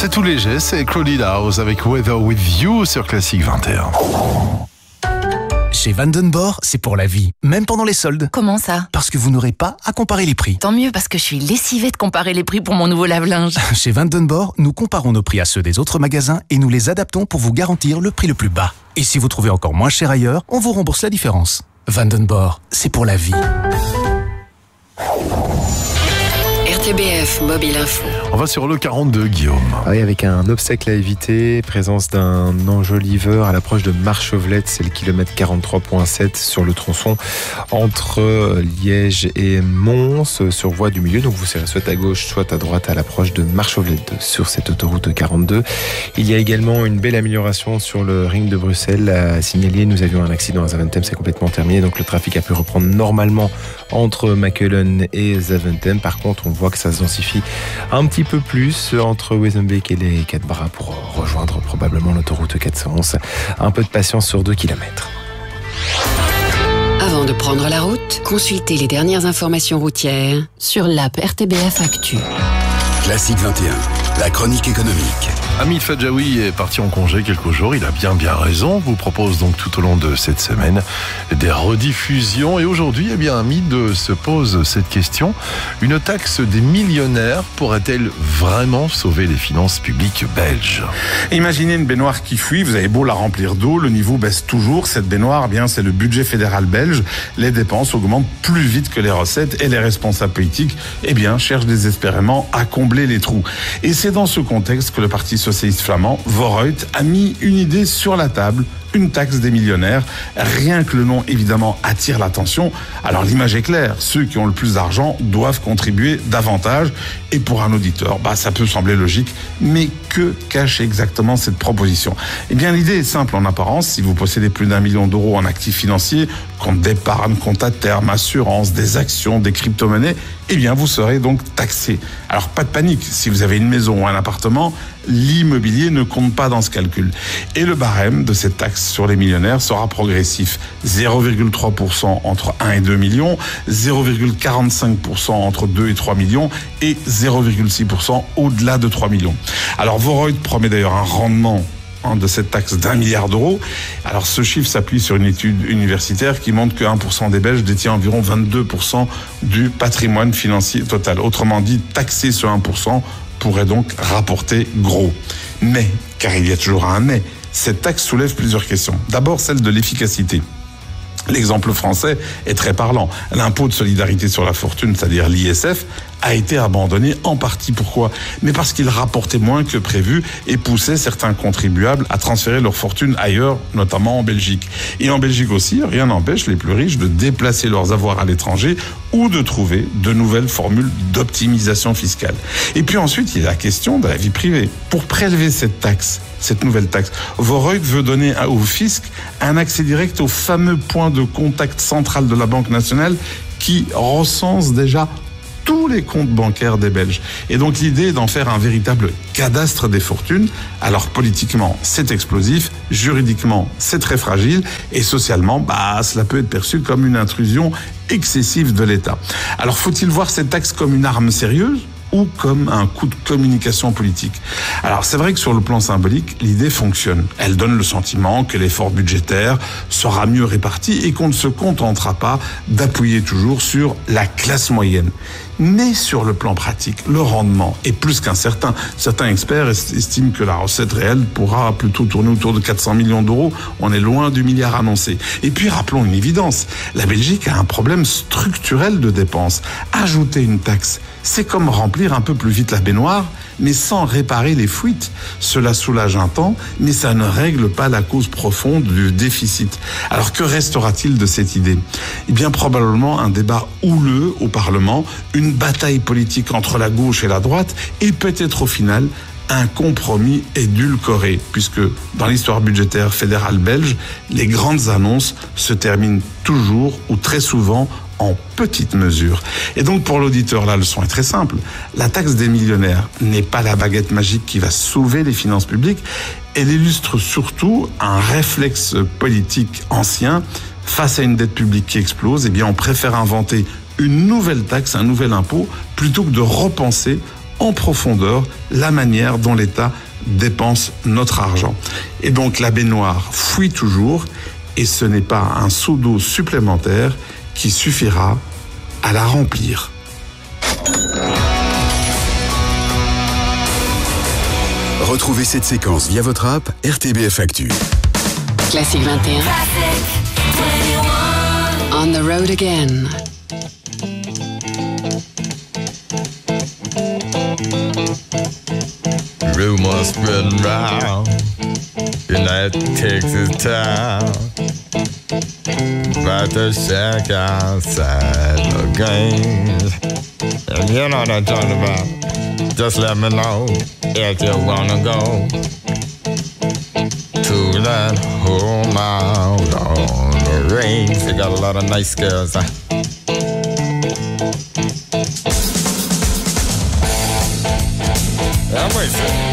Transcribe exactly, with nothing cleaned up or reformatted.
C'est tout léger, c'est Crowded House avec Weather With You sur Classique vingt et un. Chez Vandenborg, c'est pour la vie, même pendant les soldes. Comment ça? Parce que vous n'aurez pas à comparer les prix. Tant mieux, parce que je suis lessivée de comparer les prix pour mon nouveau lave-linge. Chez Vandenborg, nous comparons nos prix à ceux des autres magasins et nous les adaptons pour vous garantir le prix le plus bas. Et si vous trouvez encore moins cher ailleurs, on vous rembourse la différence. Vandenborg, c'est pour la vie. R T B F Mobile Info. On va sur le quarante-deux, Guillaume. Ah oui, avec un obstacle à éviter, présence d'un enjoliveur à l'approche de Marchevlette, c'est le kilomètre quarante-trois virgule sept sur le tronçon entre Liège et Mons, sur voie du milieu. Donc vous serez soit à gauche, soit à droite à l'approche de Marchevlette sur cette autoroute quarante-deux. Il y a également une belle amélioration sur le ring de Bruxelles à signaler. Nous avions un accident à Zaventem, c'est complètement terminé, donc le trafic a pu reprendre normalement entre Makelen et Zaventem. Par contre, on voit que ça se densifie un petit peu plus entre Wezenbeek et les Quatre Bras pour rejoindre probablement l'autoroute quatre cent onze. Un peu de patience sur deux kilomètres. Avant de prendre la route, consultez les dernières informations routières sur l'app R T B F Actu. Classique vingt et un, la chronique économique. Hamid Fadjaoui est parti en congé quelques jours, il a bien bien raison. Vous propose donc tout au long de cette semaine des rediffusions. Et aujourd'hui, eh bien, Hamid se pose cette question. Une taxe des millionnaires pourrait-elle vraiment sauver les finances publiques belges? Imaginez une baignoire qui fuit, vous avez beau la remplir d'eau, le niveau baisse toujours. Cette baignoire, eh bien, c'est le budget fédéral belge. Les dépenses augmentent plus vite que les recettes et les responsables politiques, eh bien, cherchent désespérément à combler les trous. Et c'est dans ce contexte que le Parti socialiste flamand, Vooruit, a mis une idée sur la table, une taxe des millionnaires. Rien que le nom, évidemment, attire l'attention. Alors l'image est claire, ceux qui ont le plus d'argent doivent contribuer davantage. Et pour un auditeur, bah, ça peut sembler logique, mais que cache exactement cette proposition? Eh bien, l'idée est simple en apparence. Si vous possédez plus d'un million d'euros en actifs financiers, compte d'épargne, compte à terme, assurance, des actions, des crypto-monnaies, eh bien, vous serez donc taxé. Alors, pas de panique. Si vous avez une maison ou un appartement, l'immobilier ne compte pas dans ce calcul. Et le barème de cette taxe sur les millionnaires sera progressif. zéro virgule trois pour cent entre un et deux millions, zéro virgule quarante-cinq pour cent entre deux et trois millions et zéro virgule six pour cent au-delà de trois millions. Alors, Vooruit promet d'ailleurs un rendement de cette taxe d'un milliard d'euros. Alors ce chiffre s'appuie sur une étude universitaire qui montre que un pour cent des Belges détient environ vingt-deux pour cent du patrimoine financier total. Autrement dit, taxer ce un pour cent pourrait donc rapporter gros. Mais, car il y a toujours un mais, cette taxe soulève plusieurs questions. D'abord celle de l'efficacité. L'exemple français est très parlant. L'impôt de solidarité sur la fortune, c'est-à-dire l'I S F, a été abandonné en partie. Pourquoi? Mais parce qu'il rapportait moins que prévu et poussait certains contribuables à transférer leur fortune ailleurs, notamment en Belgique. Et en Belgique aussi, rien n'empêche les plus riches de déplacer leurs avoirs à l'étranger ou de trouver de nouvelles formules d'optimisation fiscale. Et puis ensuite, il y a la question de la vie privée. Pour prélever cette taxe, cette nouvelle taxe, Vooruit veut donner au fisc un accès direct au fameux point de contact central de la Banque nationale qui recense déjà tous les comptes bancaires des Belges. Et donc l'idée est d'en faire un véritable cadastre des fortunes. Alors politiquement, c'est explosif, juridiquement, c'est très fragile, et socialement, bah, cela peut être perçu comme une intrusion excessive de l'État. Alors faut-il voir cette taxe comme une arme sérieuse ou comme un coup de communication politique? Alors c'est vrai que sur le plan symbolique, l'idée fonctionne. Elle donne le sentiment que l'effort budgétaire sera mieux réparti et qu'on ne se contentera pas d'appuyer toujours sur la classe moyenne. Mais sur le plan pratique, le rendement est plus qu'incertain. Certains experts estiment que la recette réelle pourra plutôt tourner autour de quatre cents millions d'euros. On est loin du milliard annoncé. Et puis rappelons une évidence, la Belgique a un problème structurel de dépenses. Ajouter une taxe, c'est comme remplir un peu plus vite la baignoire, mais sans réparer les fuites. Cela soulage un temps, mais ça ne règle pas la cause profonde du déficit. Alors que restera-t-il de cette idée? Eh bien probablement un débat houleux au Parlement, une bataille politique entre la gauche et la droite, et peut-être au final un compromis édulcoré, puisque dans l'histoire budgétaire fédérale belge, les grandes annonces se terminent toujours ou très souvent en petite mesure. Et donc pour l'auditeur, la leçon est très simple. La taxe des millionnaires n'est pas la baguette magique qui va sauver les finances publiques. Elle illustre surtout un réflexe politique ancien. Face à une dette publique qui explose, eh bien on préfère inventer une nouvelle taxe, un nouvel impôt, plutôt que de repenser en profondeur la manière dont l'État dépense notre argent. Et donc la baignoire fuit toujours et ce n'est pas un seau d'eau supplémentaire qui suffira à la remplir. Retrouvez cette séquence via votre app R T B F Actu. Classique vingt et un. On the road again. Rumors spreading round in that Texas town about the shack outside the games. And you know what I'm talking about. Just let me know if you wanna go to that home out on the range. They got a lot of nice girls. Huh? I'm waiting.